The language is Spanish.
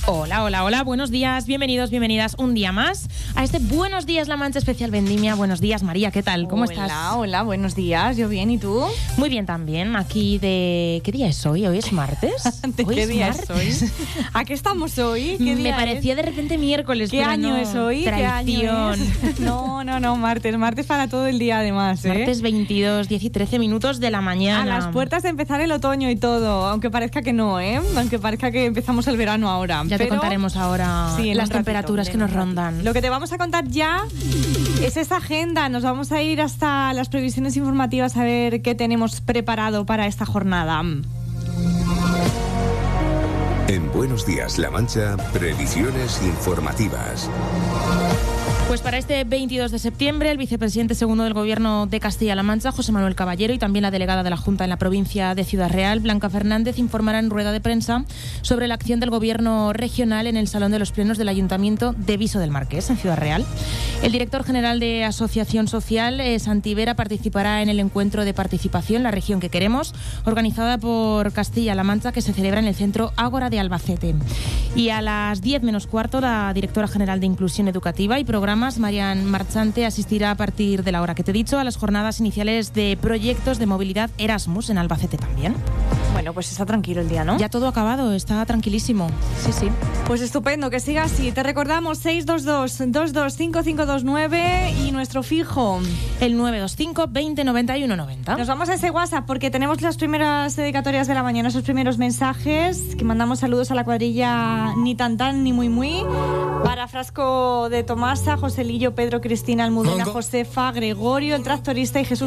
Hola, hola, hola, buenos días, bienvenidos, bienvenidas un día más a este Buenos Días La Mancha especial Vendimia. Buenos días, María, ¿qué tal? ¿Cómo estás? Hola, buenos días, yo bien, ¿y tú? Muy bien también, aquí de... ¿Qué día es hoy? ¿Hoy es martes? ¿De qué día es hoy? ¿A qué estamos hoy? ¿Qué día Me parecía de repente miércoles, ¿Qué pero año no. es hoy? Traición. ¿Qué año es? No, martes para todo el día además, ¿eh? Martes 22, 10 y 13 minutos de la mañana. A las puertas de empezar el otoño y todo, aunque parezca que no, ¿eh? Aunque parezca que empezamos el verano ahora. Ya te contaremos ahora las temperaturas que nos rondan. Lo que te vamos a contar ya es esa agenda. Nos vamos a ir hasta las previsiones informativas a ver qué tenemos preparado para esta jornada. En Buenos Días La Mancha, previsiones informativas. Pues para este 22 de septiembre, el vicepresidente segundo del Gobierno de Castilla-La Mancha, José Manuel Caballero, y también la delegada de la Junta en la provincia de Ciudad Real, Blanca Fernández, informarán en rueda de prensa sobre la acción del Gobierno regional en el Salón de los Plenos del Ayuntamiento de Viso del Marqués, en Ciudad Real. El director general de Asociación Social, Santi Vera, participará en el encuentro de participación La Región que Queremos, organizada por Castilla-La Mancha, que se celebra en el Centro Ágora de Albacete. Y a las 10 menos cuarto, la directora general de Inclusión Educativa y Programas, Marian Marchante, asistirá a partir de la hora que te he dicho a las jornadas iniciales de proyectos de movilidad Erasmus en Albacete también. Bueno, pues está tranquilo el día, ¿no? Ya todo acabado, está tranquilísimo. Sí. Pues estupendo, que siga así. Te recordamos 622-225529 y nuestro fijo. El 925 20 91 90. Nos vamos a ese WhatsApp porque tenemos las primeras dedicatorias de la mañana, esos primeros mensajes, que mandamos saludos a la cuadrilla ni tan ni muy, para Frasco de Tomasa, Joselillo, Pedro, Cristina, Almudena, Josefa, Gregorio, el tractorista y Jesús